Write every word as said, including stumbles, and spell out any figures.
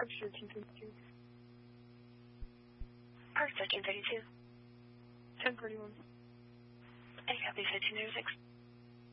Park thirteen thirty-two. Park thirteen thirty-two. ten forty-one. I copy fifteen thirty-six.